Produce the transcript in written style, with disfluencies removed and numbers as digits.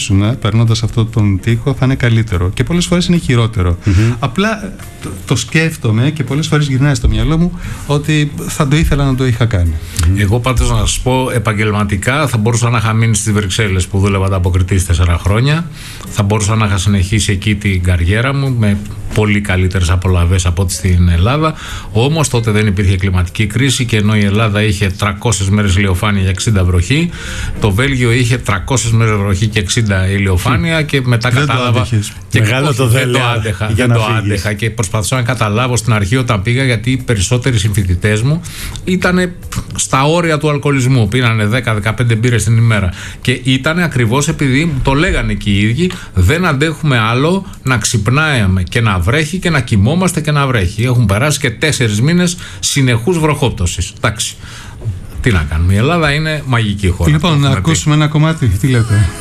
περνώντας αυτόν τον τοίχο θα είναι καλύτερο και πολλές φορές είναι χειρότερο. Απλά το σκέφτομαι και πολλές φορές γυρνάει στο μυαλό μου ότι θα το ήθελα να το είχα κάνει. Εγώ πάντως να σας πω, επαγγελματικά θα μπορούσα να είχα μείνει στις Βρυξέλλες που δούλευα ανταποκριτής 4 χρόνια. Θα μπορούσα να είχα συνεχίσει εκεί την καριέρα μου με πολύ καλύτερες απολαβές από ό,τι στην Ελλάδα. Όμως τότε δεν υπήρχε κλιματική κρίση και ενώ η Ελλάδα είχε 300 μέρες ηλιοφάνεια και 60 βροχή, το Βέλγιο είχε 300 μέρες βροχή και 60 ηλιοφάνεια και μετά δεν κατάλαβα. Μεγάλο το δεν το άντεχα και προσπαθούσα να καταλάβω στην αρχή όταν πήγα, γιατί οι περισσότεροι συμφοιτητές μου ήταν στα όρια του αλκοολισμού. Πήρανε 10-15 μπύρες την ημέρα. Και ήταν ακριβώς επειδή το λέγανε και οι ίδιοι, δεν αντέχουμε άλλο να ξυπνάμε και να βρέχει και να κοιμόμαστε και να βρέχει. Έχουν περάσει και 4 μήνες συνεχούς βροχόπτωσης. Εντάξει. Τι να κάνουμε. Η Ελλάδα είναι μαγική χώρα. Λοιπόν, να ακούσουμε ένα κομμάτι. Τι λέτε?